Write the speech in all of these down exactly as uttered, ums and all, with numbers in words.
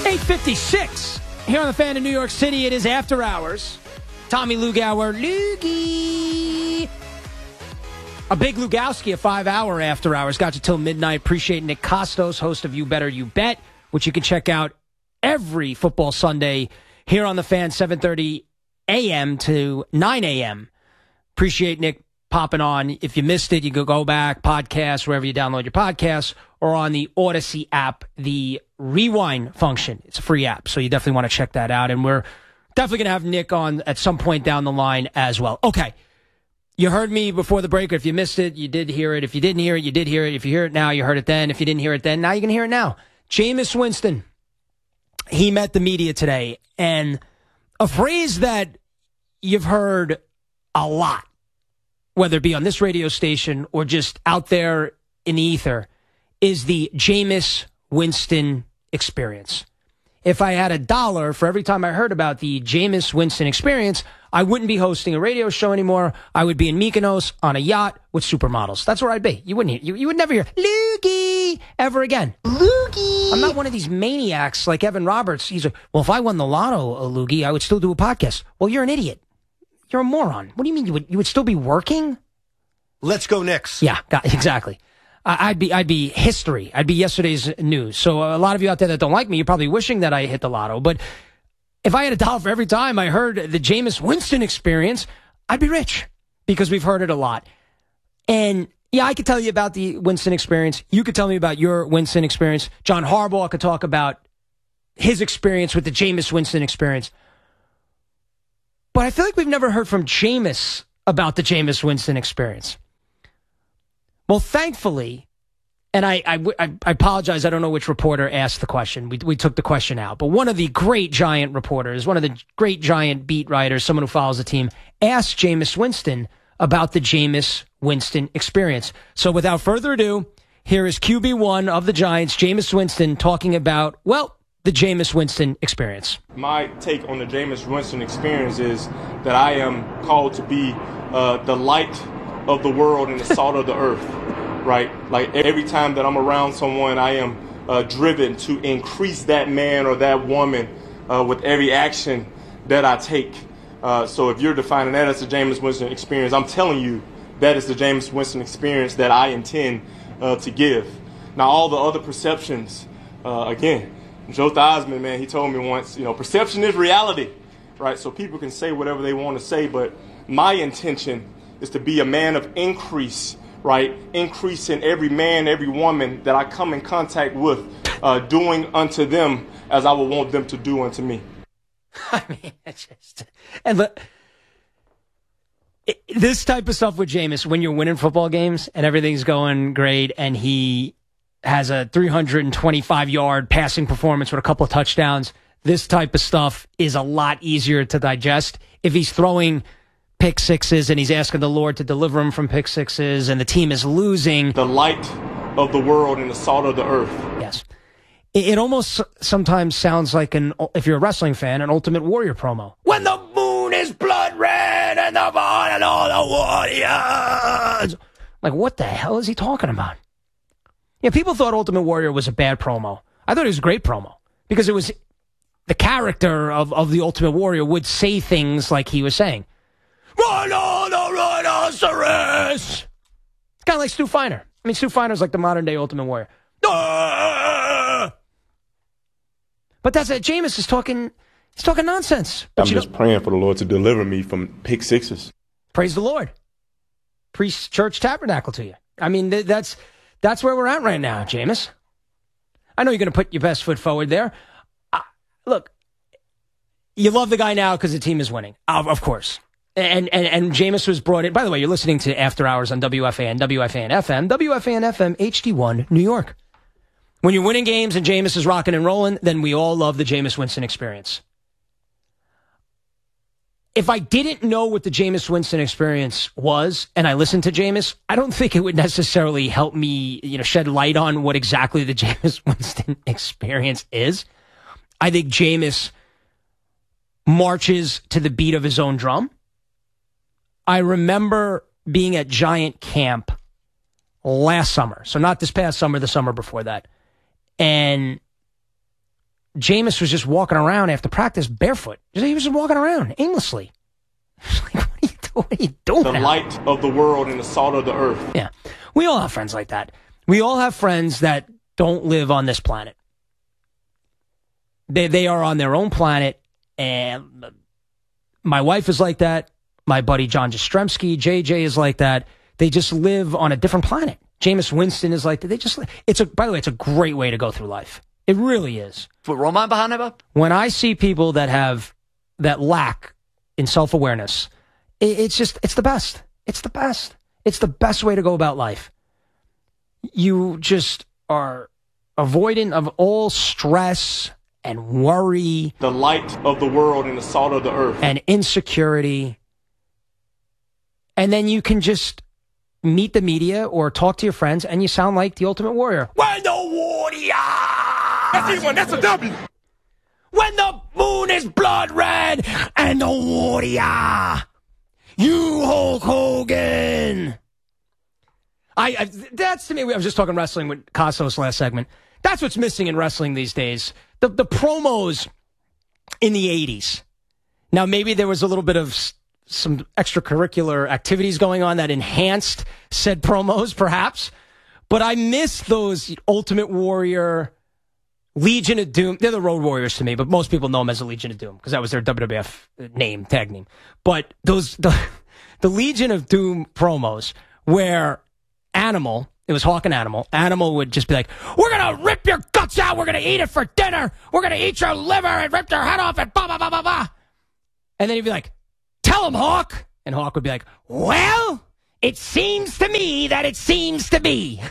eight fifty-six here on the Fan in New York City. It is After Hours. Tommy Lugauer. Loogie. A big Lugowski, a five-hour After Hours. Got you till midnight. Appreciate Nick Costos, host of You Better You Bet, which you can check out every football Sunday here on the Fan, seven thirty a.m. to nine a.m. Appreciate Nick popping on. If you missed it, you can go back, podcast, wherever you download your podcasts, or on the Odyssey app, the Rewind function. It's a free app, so you definitely want to check that out. And we're definitely going to have Nick on at some point down the line as well. Okay. You heard me before the break. If you missed it, you did hear it. If you didn't hear it, you did hear it. If you hear it now, you heard it then. If you didn't hear it then, now you can hear it now. Jameis Winston, he met the media today, and a phrase that you've heard a lot, whether it be on this radio station or just out there in the ether, is the Jameis Winston experience. If I had a dollar for every time I heard about the Jameis Winston experience, I wouldn't be hosting a radio show anymore. I would be in Mykonos on a yacht with supermodels. That's where I'd be. You wouldn't hear, you, you would never hear Loogie ever again. Loogie. I'm not one of these maniacs like Evan Roberts. He's like, well, if I won the lotto, uh, Loogie, I would still do a podcast. Well, you're an idiot. You're a moron. What do you mean you would you would still be working? Let's go Knicks. Yeah, got, exactly. I'd be I'd be history. I'd be yesterday's news. So a lot of you out there that don't like me, you're probably wishing that I hit the lotto. But if I had a dollar for every time I heard the Jameis Winston experience, I'd be rich because we've heard it a lot. And yeah, I could tell you about the Winston experience. You could tell me about your Winston experience. John Harbaugh could talk about his experience with the Jameis Winston experience. But I feel like we've never heard from Jameis about the Jameis Winston experience. Well, thankfully, and I, I, I apologize, I don't know which reporter asked the question. We, we took the question out. But one of the great Giant reporters, one of the great Giant beat writers, someone who follows the team, asked Jameis Winston about the Jameis Winston experience. So without further ado, here is Q B one of the Giants, Jameis Winston, talking about, well, the Jameis Winston experience. My take on the Jameis Winston experience is that I am called to be uh, the light of the world and the salt of the earth, right? Like every time that I'm around someone, I am uh, driven to increase that man or that woman uh, with every action that I take. Uh, so if you're defining that as the Jameis Winston experience, I'm telling you that is the Jameis Winston experience that I intend uh, to give. Now, all the other perceptions, uh, again, Joe Theismann, man, he told me once, you know, perception is reality, right? So people can say whatever they want to say, but my intention is to be a man of increase, right? Increase in every man, every woman that I come in contact with, uh, doing unto them as I would want them to do unto me. I mean, it's just, and look, it, this type of stuff with Jameis, when you're winning football games and everything's going great and he has a three hundred twenty-five yard passing performance with a couple of touchdowns, this type of stuff is a lot easier to digest. If he's throwing pick sixes and he's asking the Lord to deliver him from pick sixes and the team is losing. The light of the world and the salt of the earth. Yes. It, it almost sometimes sounds like, an, if you're a wrestling fan, an Ultimate Warrior promo. When the moon is blood red and the ball and all the warriors. Like, what the hell is he talking about? Yeah, people thought Ultimate Warrior was a bad promo. I thought it was a great promo because it was the character of, of the Ultimate Warrior would say things like he was saying. Run on the rhinoceros! Kind of like Stu Feiner. I mean, Stu Feiner's like the modern-day Ultimate Warrior. Ah! But that's it. Jameis is talking, he's talking nonsense. I'm just praying for the Lord to deliver me from pick sixes. Praise the Lord. Priest, church, tabernacle to you. I mean, th- that's that's where we're at right now, Jameis. I know you're going to put your best foot forward there. Uh, look, you love the guy now because the team is winning, of, of course. And, and and Jameis was brought in. By the way, you're listening to After Hours on W F A N, W F A N F M, W F A N F M, H D one, New York. When you're winning games and Jameis is rocking and rolling, then we all love the Jameis Winston experience. If I didn't know what the Jameis Winston experience was, and I listened to Jameis, I don't think it would necessarily help me, you know, shed light on what exactly the Jameis Winston experience is. I think Jameis marches to the beat of his own drum. I remember being at Giant Camp last summer. So not this past summer, the summer before that. And Jameis was just walking around after practice barefoot. He was just walking around aimlessly. Like, what are you doing? What are you doing? The now? light of the world and the salt of the earth. Yeah. We all have friends like that. We all have friends that don't live on this planet. They they are on their own planet, and my wife is like that. My buddy John Jastrzemski, J J, is like that. They just live on a different planet. Jameis Winston is like that. They just it's a by the way, it's a great way to go through life. It really is. When I see people that have that lack in self-awareness, it, it's just it's the best. It's the best. It's the best way to go about life. You just are avoidant of all stress and worry. The light of the world and the salt of the earth. And insecurity. And then you can just meet the media or talk to your friends and you sound like the Ultimate Warrior. When the warrior! That's one. That's a W. When the moon is blood red and the warrior! You Hulk Hogan! I, I that's to me. I was just talking wrestling with Costos last segment. That's what's missing in wrestling these days. The the promos in the eighties. Now maybe there was a little bit of s- some extracurricular activities going on that enhanced said promos, perhaps. But I miss those Ultimate Warrior, Legion of Doom. They're the Road Warriors to me, but most people know them as the Legion of Doom because that was their W W F name, tag name. But those the the Legion of Doom promos where Animal, it was Hawk and Animal. Animal would just be like, we're going to rip your guts out. We're going to eat it for dinner. We're going to eat your liver and rip your head off and blah, blah, blah, blah, blah. And then he'd be like, tell him, Hawk. And Hawk would be like, well, it seems to me that it seems to be.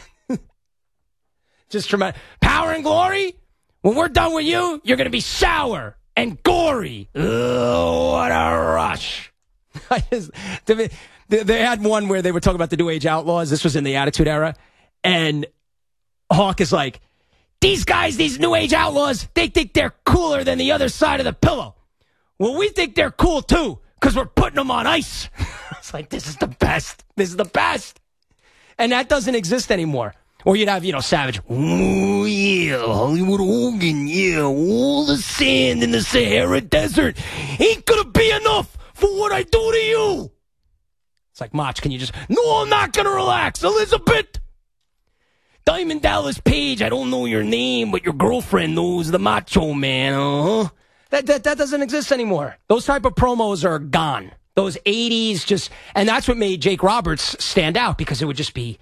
Just tremendous. Power and glory. When we're done with you, you're going to be sour and gory. Ugh, what a rush. I just... They had one where they were talking about the New Age Outlaws. This was in the Attitude Era. And Hawk is like, these guys, these New Age Outlaws, they think they're cooler than the other side of the pillow. Well, we think they're cool, too, because we're putting them on ice. It's like, this is the best. This is the best. And that doesn't exist anymore. Or you'd have, you know, Savage. Oh, yeah, Hollywood Hogan, yeah, all the sand in the Sahara Desert ain't going to be enough for what I do to you. It's like, Mach, can you just... No, I'm not going to relax. Elizabeth! Diamond Dallas Page, I don't know your name, but your girlfriend knows the Macho Man. Uh-huh. That, that, that doesn't exist anymore. Those type of promos are gone. Those eighties just... And that's what made Jake Roberts stand out, because it would just be...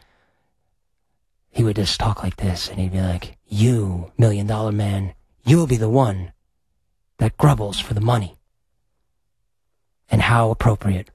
He would just talk like this, and he'd be like, you, Million Dollar Man, you'll be the one that grubbles for the money. And how appropriate.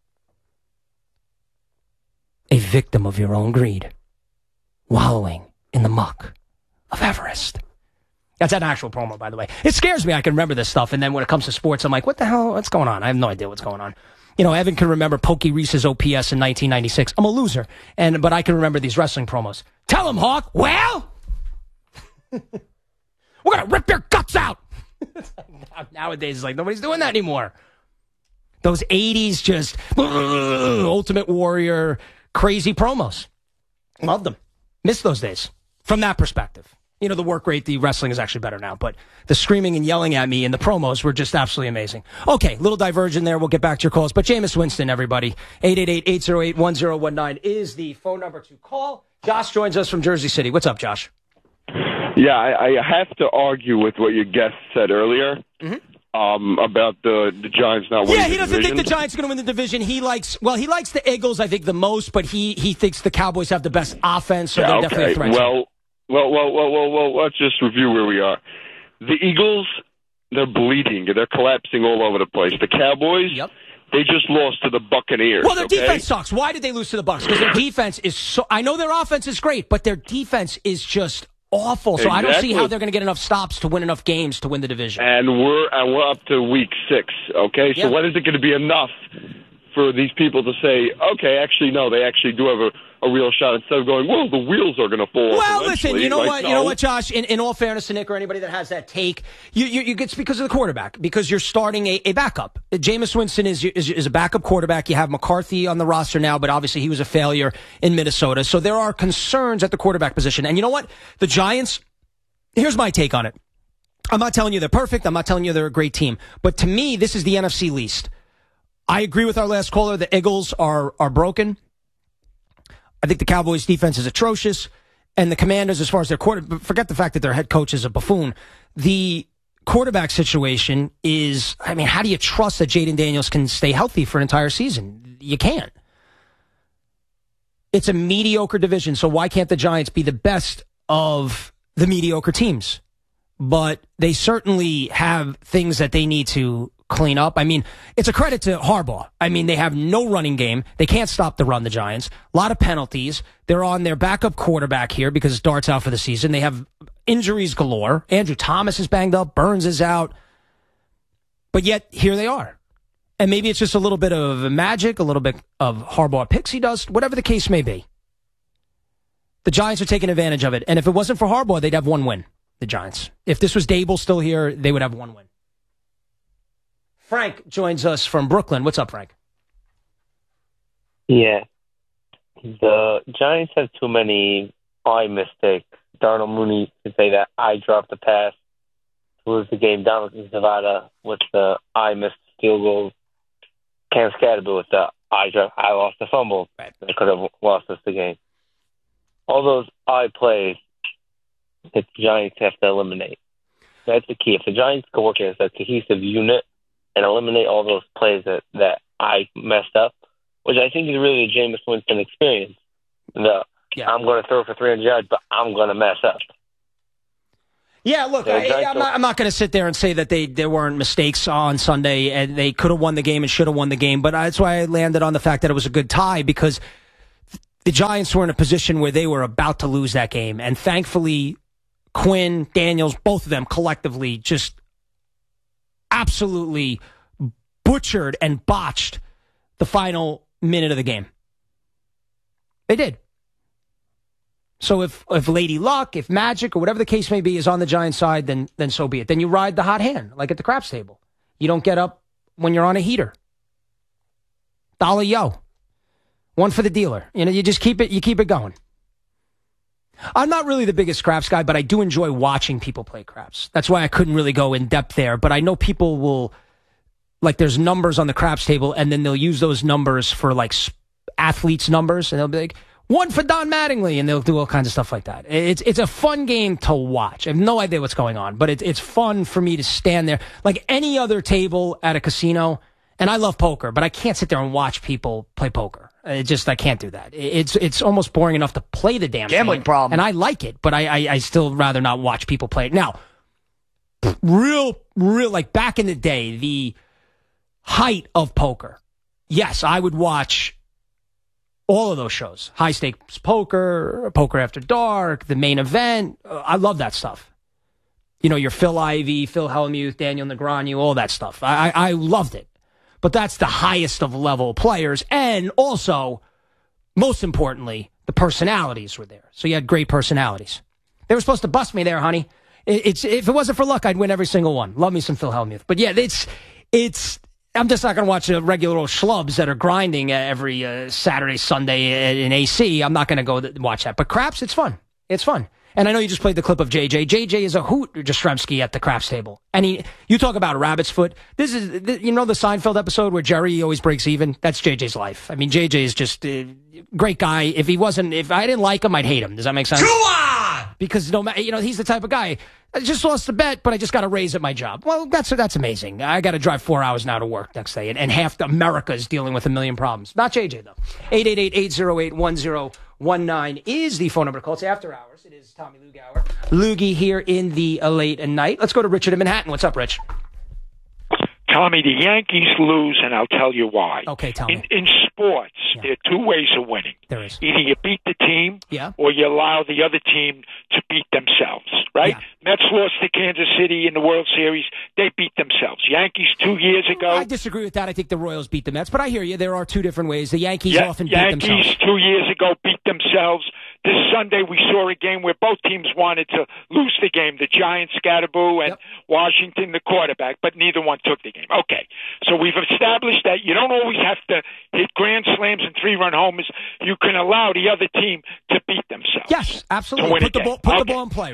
A victim of your own greed, wallowing in the muck of Everest. That's an actual promo, by the way. It scares me. I can remember this stuff, and then when it comes to sports, I'm like, what the hell? What's going on? I have no idea what's going on. You know, Evan can remember Pokey Reese's O P S in nineteen ninety-six. I'm a loser, and but I can remember these wrestling promos. Tell him, Hawk. Well, we're going to rip your guts out. Nowadays, it's like nobody's doing that anymore. Those eighties just Ultimate Warrior... crazy promos. Loved them. Missed those days. From that perspective. You know, the work rate, the wrestling is actually better now, but the screaming and yelling at me and the promos were just absolutely amazing. Okay, little diversion there. We'll get back to your calls. But Jameis Winston, everybody. eight eight eight, eight oh eight, one oh one nine is the phone number to call. Josh joins us from Jersey City. What's up, Josh? Yeah, I, I have to argue with what your guest said earlier. Mm-hmm. Um, about the, the Giants not winning Yeah, he the doesn't division. think the Giants are going to win the division. He likes, well, he likes the Eagles, I think, the most, but he, he thinks the Cowboys have the best offense, so yeah, they're okay. definitely a threat. Well, well, well, well, well, well, let's just review where we are. The Eagles, they're bleeding. They're collapsing all over the place. The Cowboys, yep. They just lost to the Buccaneers. Well, their okay? defense sucks. Why did they lose to the Bucs? Because their defense is so, I know their offense is great, but their defense is just awful. So Exactly. I don't see how they're going to get enough stops to win enough games to win the division. And we're and we're up to week six, okay? So yeah. when is it going to be enough for these people to say, okay, actually, no, they actually do have a, a real shot, instead of going, well, the wheels are going to fall off Well, eventually. listen, you know like, what, no. you know what, Josh. In, in all fairness to Nick or anybody that has that take, you, you, you it's because of the quarterback. Because you're starting a, a backup. Jameis Winston is, is is a backup quarterback. You have McCarthy on the roster now, but obviously he was a failure in Minnesota. So there are concerns at the quarterback position. And you know what, the Giants. Here's my take on it. I'm not telling you they're perfect. I'm not telling you they're a great team. But to me, this is the N F C least. I agree with our last caller. The Eagles are are broken. I think the Cowboys' defense is atrocious. And the Commanders, as far as their quarter, forget the fact that their head coach is a buffoon. The quarterback situation is, I mean, how do you trust that Jaden Daniels can stay healthy for an entire season? You can't. It's a mediocre division, so why can't the Giants be the best of the mediocre teams? But they certainly have things that they need to clean up. I mean, it's a credit to Harbaugh. I mean, they have no running game. They can't stop the run, the Giants. A lot of penalties. They're on their backup quarterback here because Dart's out for the season. They have injuries galore. Andrew Thomas is banged up. Burns is out. But yet, here they are. And maybe it's just a little bit of magic, a little bit of Harbaugh pixie dust, whatever the case may be. The Giants are taking advantage of it. And if it wasn't for Harbaugh, they'd have one win, the Giants. If this was Dable still here, they would have one win. Frank joins us from Brooklyn. What's up, Frank? Yeah. The Giants have too many eye mistakes. Darnell Mooney could say that I dropped the pass to lose the game. Donovan Zavada with the I missed field goal. Cam Scatterby with the I drop, I lost the fumble. Right. That could have lost us the game. All those I plays that the Giants have to eliminate. That's the key. If the Giants can work as a cohesive unit and eliminate all those plays that, that I messed up, which I think is really a Jameis Winston experience. The, yeah. I'm going to throw for three hundred yards, but I'm going to mess up. Yeah, look, so I, I'm not, I'm not going to sit there and say that they there weren't mistakes on Sunday and they could have won the game and should have won the game, but that's why I landed on the fact that it was a good tie, because the Giants were in a position where they were about to lose that game, and thankfully Quinn, Daniels, both of them collectively just absolutely butchered and botched the final minute of the game. They did. So if, if Lady Luck, if Magic, or whatever the case may be is on the Giants side, then then so be it. Then you ride the hot hand, like at the craps table. You don't get up when you're on a heater. Dollar yo. One for the dealer. You know, you just keep it, you keep it going. I'm not really the biggest craps guy, but I do enjoy watching people play craps. That's why I couldn't really go in depth there. But I know people will, like, there's numbers on the craps table, and then they'll use those numbers for, like, athletes' numbers, and they'll be like, one for Don Mattingly, and they'll do all kinds of stuff like that. It's it's a fun game to watch. I have no idea what's going on, but it, it's fun for me to stand there. Like any other table at a casino, and I love poker, but I can't sit there and watch people play poker. It just, I can't do that. It's it's almost boring enough to play the damn gambling thing, problem. and I like it, but I, I, I still rather not watch people play it. Now, real, real, like back in the day, the height of poker, yes, I would watch all of those shows. High Stakes Poker, Poker After Dark, The Main Event. Uh, I love that stuff. You know, your Phil Ivey, Phil Hellmuth, Daniel Negreanu, all that stuff. I, I, I loved it. But that's the highest of level players. And also, most importantly, the personalities were there. So you had great personalities. They were supposed to bust me there, honey. It, it's if it wasn't for luck, I'd win every single one. Love me some Phil Hellmuth. But yeah, it's it's... I'm just not going to watch the regular old schlubs that are grinding every uh, Saturday, Sunday in A C. I'm not going to go th- watch that. But craps, it's fun. It's fun. And I know you just played the clip of J J. J J is a hoot, Jastrzemski, at the craps table. And he, you talk about a rabbit's foot. This is, th- you know, the Seinfeld episode where Jerry always breaks even? That's J J's life. I mean, J J is just a great guy. If he wasn't, if I didn't like him, I'd hate him. Does that make sense? Chua! Because no matter, you know, he's the type of guy. I just lost the bet, but I just got a raise at my job. Well, that's that's amazing. I got to drive four hours now to work next day, and, and half America is dealing with a million problems. Not J J, though. eight eight eight, eight oh eight, one oh one nine is the phone number to call. It's After Hours. It is Tommy Lugauer. Loogie here in the uh, late night. Let's go to Richard in Manhattan. What's up, Rich? Tommy, the Yankees lose, and I'll tell you why. Okay, tell me. In, in sports, yeah. there are two ways of winning. There is. Either you beat the team, yeah. or you allow the other team to beat themselves, right? Yeah. Mets lost to Kansas City in the World Series. They beat themselves. Yankees two years ago. I disagree with that. I think the Royals beat the Mets, but I hear you. There are two different ways. The Yankees yeah, often Yankees beat themselves. two years ago beat themselves. This Sunday we saw a game where both teams wanted to lose the game. The Giants, Scatterboo, and yep. Washington, the quarterback, but neither one took the game. Okay, so we've established that you don't always have to hit grand slams and three-run homers. You can allow the other team to beat themselves. Yes, absolutely. Put, the ball, put okay. the ball in play, Rich.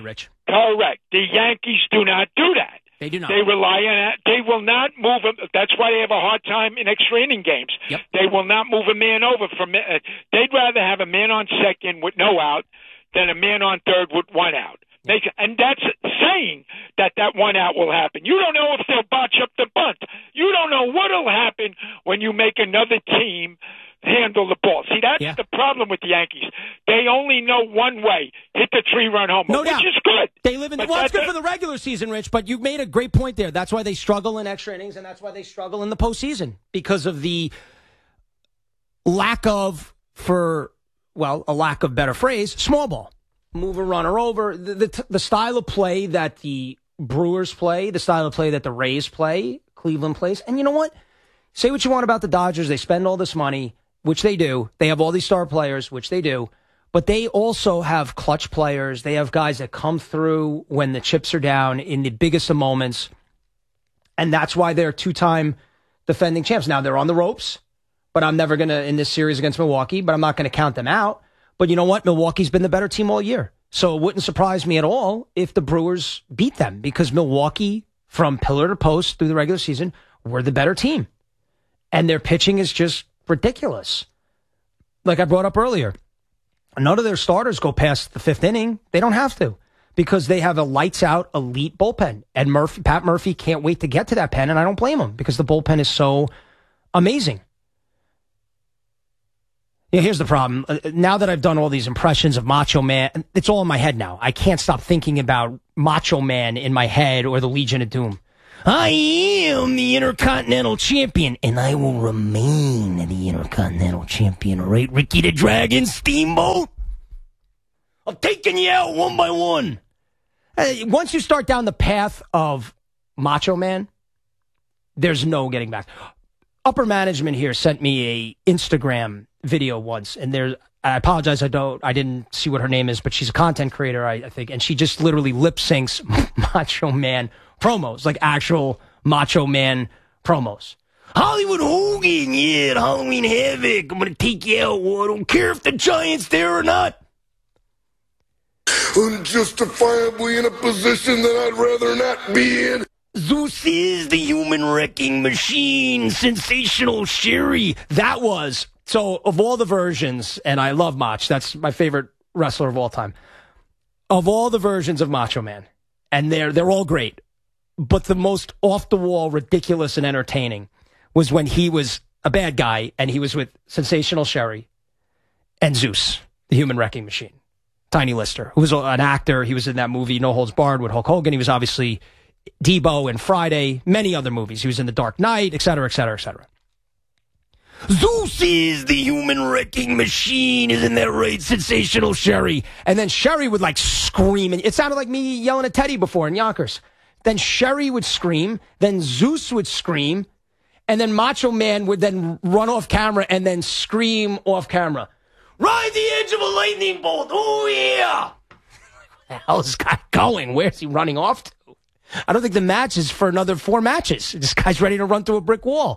Correct. The Yankees do not do that. They do not. They rely on that. They will not move him. That's why they have a hard time in extra inning games. Yep. They will not move a man over from. Uh, they'd rather have a man on second with no out than a man on third with one out. Make, and that's saying that that one out will happen. You don't know if they'll botch up the bunt. You don't know what will happen when you make another team handle the ball. See, that's yeah. the problem with the Yankees. They only know one way: hit the three-run homer, no which doubt. is good. They live in. But Well, it's good that- for the regular season, Rich. But you made a great point there. That's why they struggle in extra innings, and that's why they struggle in the postseason because of the lack of, for well, a lack of better phrase, small ball. Move a runner over. The, the the style of play that the Brewers play, the style of play that the Rays play, Cleveland plays. And you know what? Say what you want about the Dodgers. They spend all this money, which they do. They have all these star players, which they do. But they also have clutch players. They have guys that come through when the chips are down in the biggest of moments. And that's why they're two-time defending champs. Now, they're on the ropes, but I'm never going to, in this series against Milwaukee, but I'm not going to count them out. But you know what? Milwaukee's been the better team all year. So it wouldn't surprise me at all if the Brewers beat them because Milwaukee, from pillar to post through the regular season, were the better team. And their pitching is just ridiculous. Like I brought up earlier, none of their starters go past the fifth inning. They don't have to because they have a lights-out elite bullpen. And Murphy, Pat Murphy can't wait to get to that pen, and I don't blame him because the bullpen is so amazing. Yeah, here's the problem. Uh, now that I've done all these impressions of Macho Man, it's all in my head now. I can't stop thinking about Macho Man in my head or the Legion of Doom. I am the Intercontinental Champion, and I will remain the Intercontinental Champion, right, Ricky the Dragon Steamboat? I'm taking you out one by one. Uh, once you start down the path of Macho Man, there's no getting back. Upper management here sent me a Instagram video once, and there's, I apologize, I don't, I didn't see what her name is, but she's a content creator, I, I think, and she just literally lip syncs Macho Man promos, like actual Macho Man promos. Hollywood Hogan, yeah, Halloween Havoc, I'm gonna take you out, well, I don't care if the Giant's there or not. Unjustifiably in a position that I'd rather not be in. Zeus is the human wrecking machine, sensational Sherry. That was, so of all the versions, and I love Mach, that's my favorite wrestler of all time. Of all the versions of Macho Man, and they're they're all great, but the most off-the-wall, ridiculous, and entertaining was when he was a bad guy, and he was with Sensational Sherry and Zeus, the human wrecking machine. Tiny Lister, who was an actor. He was in that movie, No Holds Barred, with Hulk Hogan. He was obviously Debo in Friday, many other movies. He was in The Dark Knight, et cetera, et cetera, et cetera. Zeus is the human wrecking machine. Isn't that right? Sensational Sherry. And then Sherry would like scream. And it sounded like me yelling at Teddy before in Yonkers. Then Sherry would scream. Then Zeus would scream. And then Macho Man would then run off camera and then scream off camera. Ride the edge of a lightning bolt. Oh, yeah. Where the hell is this guy going? Where's he running off to? I don't think the match is for another four matches. This guy's ready to run through a brick wall.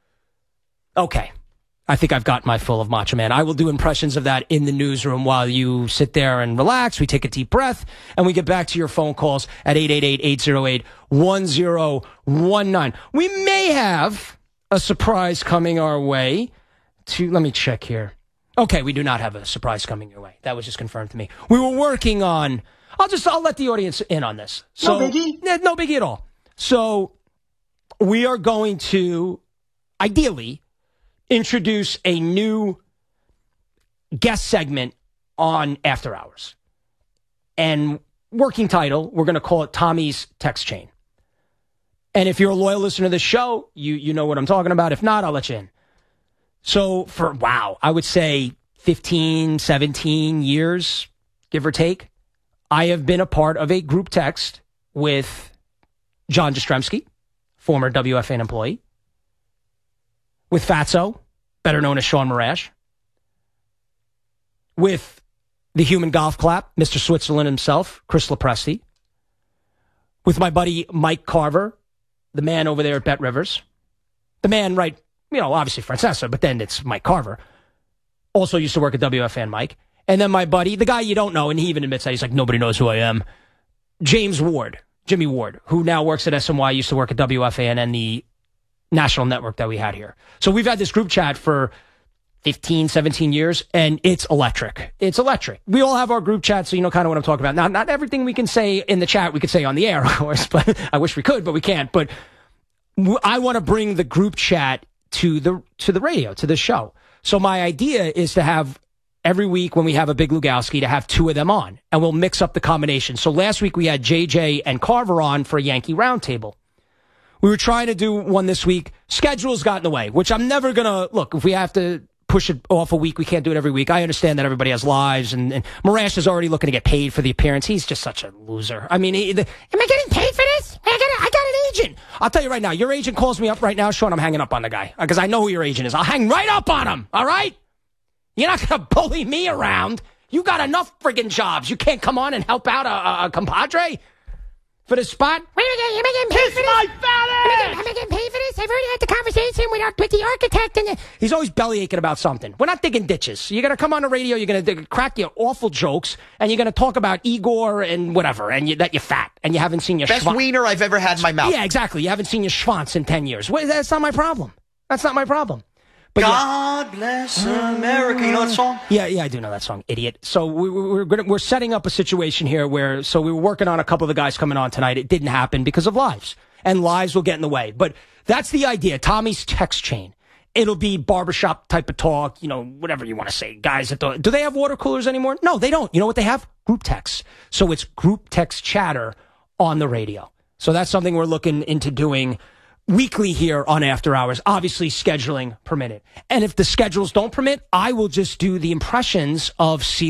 Okay. I think I've got my fill of Macho Man. I will do impressions of that in the newsroom while you sit there and relax. We take a deep breath, and we get back to your phone calls at eight eight eight, eight oh eight, one oh one nine. We may have a surprise coming our way. To Let me check here. Okay, we do not have a surprise coming your way. That was just confirmed to me. We were working on... I'll just, I'll let the audience in on this. So, no biggie? No biggie at all. So, we are going to, ideally, introduce a new guest segment on After Hours. And working title, we're going to call it Tommy's Text Chain. And if you're a loyal listener to this show, you, you know what I'm talking about. If not, I'll let you in. So, for, wow, I would say fifteen, seventeen years, give or take, I have been a part of a group text with John Jastrzemski, former W F A N employee, with Fatso, better known as Sean Marash, with the human golf clap, Mister Switzerland himself, Chris Lopresti, with my buddy Mike Carver, the man over there at Bet Rivers, the man, right, you know, obviously Francesa, but then it's Mike Carver, also used to work at W F A N, Mike. And then my buddy, the guy you don't know, and he even admits that, he's like, nobody knows who I am, James Ward, Jimmy Ward, who now works at S N Y, used to work at W F A N and the national network that we had here. So we've had this group chat for fifteen, seventeen years, and it's electric. It's electric. We all have our group chat, so you know kind of what I'm talking about. Now, not everything we can say in the chat we could say on the air, of course, but I wish we could, but we can't. But I want to bring the group chat to the to the radio, to the show. So my idea is to have every week when we have a Big Lugowski to have two of them on, and we'll mix up the combination. So last week we had J J and Carver on for a Yankee Roundtable. We were trying to do one this week. Schedule's got in the way, which I'm never going to, look, if we have to push it off a week, we can't do it every week. I understand that everybody has lives, and, and Marash is already looking to get paid for the appearance. He's just such a loser. I mean, he, the, am I getting paid for this? I got, I got an agent. I'll tell you right now, your agent calls me up right now, Sean, I'm hanging up on the guy, because I know who your agent is. I'll hang right up on him, all right? You're not going to bully me around. You got enough friggin' jobs. You can't come on and help out a, a, a compadre for the spot? Wait a minute, am I getting paid for this? My am, am I getting paid for this? I've already had the conversation with, our, with the architect. and the... He's always belly aching about something. We're not digging ditches. You're going to come on the radio, you're going to crack your awful jokes, and you're going to talk about Igor and whatever, and you, that you're fat, and you haven't seen your Best schwa- wiener I've ever had in my mouth. Yeah, exactly. You haven't seen your schwanz in ten years. Well, that's not my problem. That's not my problem. But God yeah. bless America. You know that song? Yeah, yeah, I do know that song, idiot. So we, we, we're gonna, we're setting up a situation here where, so we were working on a couple of the guys coming on tonight. It didn't happen because of lives, and lives will get in the way. But that's the idea. Tommy's text chain. It'll be barbershop type of talk, you know, whatever you want to say. Guys at the, do they have water coolers anymore? No, they don't. You know what they have? Group texts. So it's group text chatter on the radio. So that's something we're looking into doing weekly here on After Hours, obviously scheduling permitted. And if the schedules don't permit, I will just do the impressions of C.